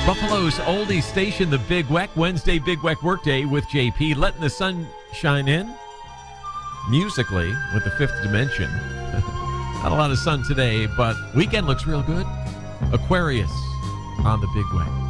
Buffalo's oldie station, the Big Weck, Wednesday Big Weck Workday with JP, letting the sun shine in musically with the Fifth Dimension. Not a lot of sun today, but weekend looks real good. Aquarius on the Big Weck.